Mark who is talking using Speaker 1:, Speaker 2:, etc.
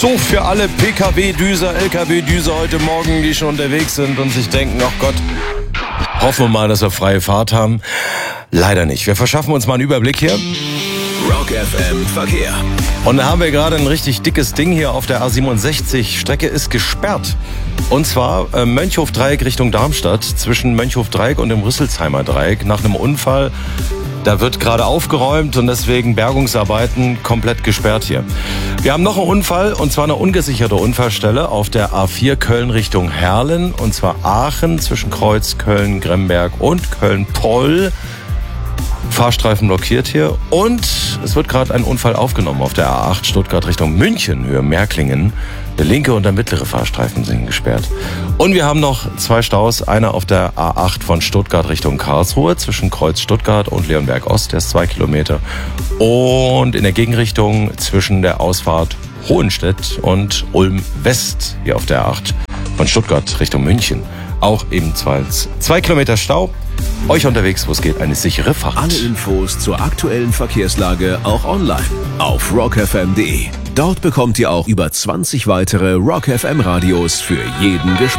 Speaker 1: So, für alle PKW-Düser, LKW-Düser heute Morgen, die schon unterwegs sind und sich denken, ach Gott, hoffen wir mal, dass wir freie Fahrt haben. Leider nicht. Wir verschaffen uns mal einen Überblick hier.
Speaker 2: Rock FM Verkehr.
Speaker 1: Und da haben wir gerade ein richtig dickes Ding hier auf der A67. Strecke ist gesperrt. Und zwar Mönchhof-Dreieck Richtung Darmstadt, zwischen Mönchhof-Dreieck und dem Rüsselsheimer Dreieck. Nach einem Unfall, da wird gerade aufgeräumt und deswegen Bergungsarbeiten komplett gesperrt hier. Wir haben noch einen Unfall, und zwar eine ungesicherte Unfallstelle auf der A4 Köln Richtung Herlen. Und zwar Aachen zwischen Kreuz, Köln, Gremberg und Köln-Poll. Fahrstreifen blockiert hier. Und es wird gerade ein Unfall aufgenommen auf der A8 Stuttgart Richtung München, Höhe Märklingen. Der linke und der mittlere Fahrstreifen sind gesperrt. Und wir haben noch 2 Staus. Einer auf der A8 von Stuttgart Richtung Karlsruhe zwischen Kreuz Stuttgart und Leonberg Ost, der ist 2 Kilometer. Und in der Gegenrichtung zwischen der Ausfahrt Hohenstedt und Ulm West, hier auf der A8 von Stuttgart Richtung München. Auch ebenfalls 2 Kilometer Stau. Euch unterwegs, wo es geht, eine sichere Fahrt.
Speaker 2: Alle Infos zur aktuellen Verkehrslage auch online auf rockfm.de. Dort bekommt ihr auch über 20 weitere Rock FM Radios für jeden Geschmack.